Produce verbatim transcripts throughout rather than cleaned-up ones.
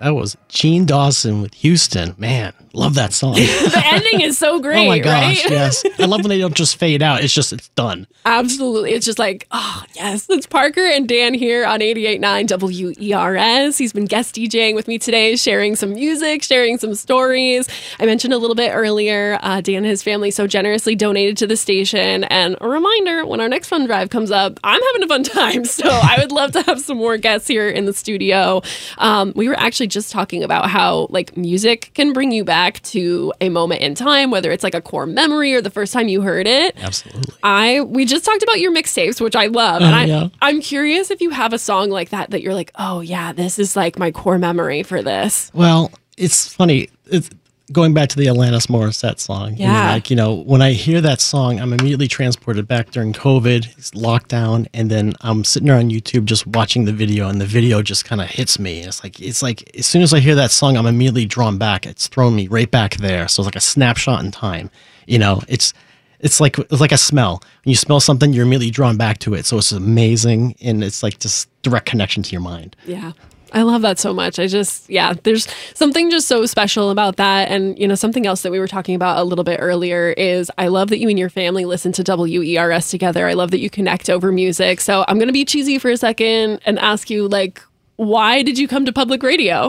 That was Gene Dawson with Houston. Man, love that song. The ending is so great, oh my gosh, right? yes. I love when they don't just fade out. It's just, it's done. Absolutely. It's just like, oh, yes. It's Parker and Dan here on eighty-eight point nine W E R S. He's been guest DJing with me today, sharing some music, sharing some stories. I mentioned a little bit earlier, uh, Dan and his family so generously donated to the station. And a reminder, when our next fund drive comes up, I'm having a fun time. So I would love to have some more guests here in the studio. Um, we were actually just talking about how like music can bring you back to a moment in time, whether it's like a core memory or the first time you heard it. Absolutely. I we just talked about your mixtapes, which I love. And Uh, I, yeah. I'm curious if you have a song like that that you're like, oh yeah, this is like my core memory for this. Well, it's funny. It's going back to the Alanis Morissette song. you know, Yeah. like, you know, when I hear that song, I'm immediately transported back during COVID, it's lockdown, and then I'm sitting there on YouTube just watching the video, and the video just kind of hits me. It's like, it's like, as soon as I hear that song, I'm immediately drawn back. It's thrown me right back there. So it's like a snapshot in time. You know, it's, it's like, it's like a smell. When you smell something, you're immediately drawn back to it. So it's amazing. And it's like just direct connection to your mind. Yeah. I love that so much. I just, yeah, there's something just so special about that. And, you know, something else that we were talking about a little bit earlier is I love that you and your family listen to W E R S together. I love that you connect over music. So I'm going to be cheesy for a second and ask you, like, why did you come to public radio?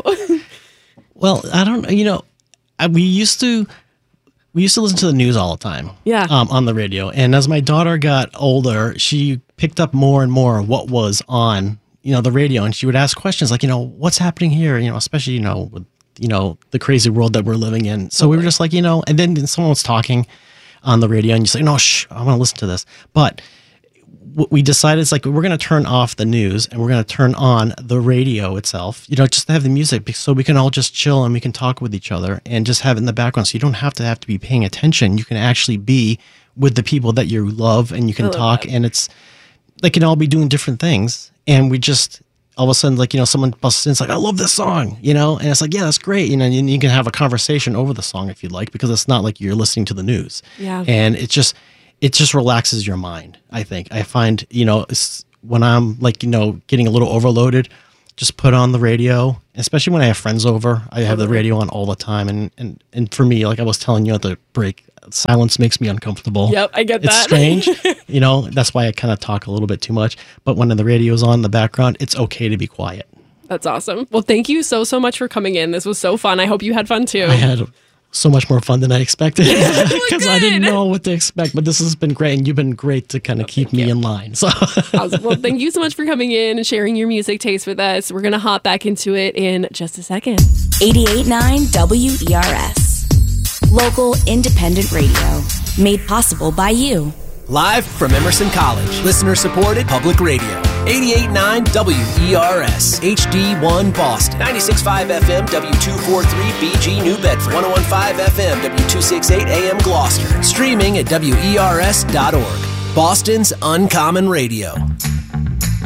Well, I don't, you know, I, we used to, we used to listen to the news all the time. Yeah. Um, on the radio. And as my daughter got older, she picked up more and more of what was on, you know, the radio. And she would ask questions like, you know, what's happening here? You know, especially, you know, with, you know, the crazy world that we're living in. So we were just like, you know, and then someone was talking on the radio and you say, no, shh, I want to listen to this. But what we decided is like, we're going to turn off the news and we're going to turn on the radio itself, you know, just to have the music so we can all just chill and we can talk with each other and just have it in the background. So you don't have to have to be paying attention. You can actually be with the people that you love and you can talk, and it's, they can all be doing different things. And we just, all of a sudden, like, you know, someone busts in, it's like, I love this song, you know? And it's like, yeah, that's great. You know, and you can have a conversation over the song if you'd like, because it's not like you're listening to the news. Yeah. And it just, it just relaxes your mind, I think. I find, you know, it's, when I'm like, you know, getting a little overloaded, just put on the radio, especially when I have friends over. I have the radio on all the time. And, and, and for me, like I was telling you at the break, silence makes me uncomfortable. Yep, I get that. It's strange. You know, that's why I kind of talk a little bit too much. But when the radio's on in the background, it's okay to be quiet. That's awesome. Well, thank you so, so much for coming in. This was so fun. I hope you had fun too. I had so much more fun than I expected because I didn't good. know what to expect. But this has been great, and you've been great to kind of keep me you. in line. So, Awesome. Well, thank you so much for coming in and sharing your music taste with us. We're going to hop back into it in just a second. eighty-eight point nine W E R S. Local independent radio. Made possible by you. Live from Emerson College. Listener-supported public radio. eighty-eight point nine W E R S. H D one Boston. ninety-six point five F M W two forty-three B G New Bedford. one oh one point five F M W two sixty-eight A M Gloucester. Streaming at W E R S dot org. Boston's Uncommon Radio.